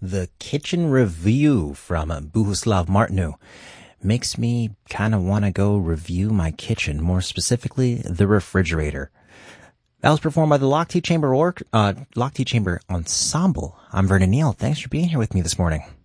The kitchen review from Bohuslav Martinu makes me kind of want to go review my kitchen, more specifically the refrigerator. That was performed by the Lochte Chamber Ensemble. I'm Vernon Neal. Thanks for being here with me this morning.